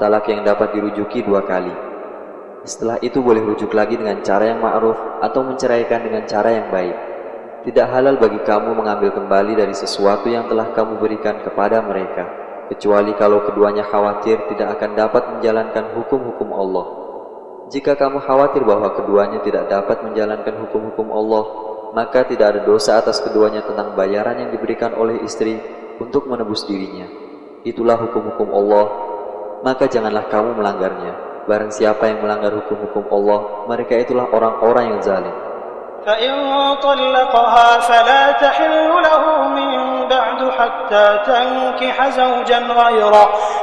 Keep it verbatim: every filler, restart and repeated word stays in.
talak yang dapat dirujuki dua kali. Setelah itu boleh rujuk lagi dengan cara yang ma'ruf atau menceraikan dengan cara yang baik. Tidak halal bagi kamu mengambil kembali dari sesuatu yang telah kamu berikan kepada mereka, kecuali kalau keduanya khawatir tidak akan dapat menjalankan hukum-hukum Allah. Jika kamu khawatir bahwa keduanya tidak dapat menjalankan hukum-hukum Allah, maka tidak ada dosa atas keduanya tentang bayaran yang diberikan oleh istri untuk menebus dirinya. Itulah hukum-hukum Allah, maka janganlah kamu melanggarnya. Barang siapa yang melanggar hukum-hukum Allah, mereka itulah orang-orang yang zalim. فإن طلقها فلا تحل له من بعد حتى تنكح زوجا غيره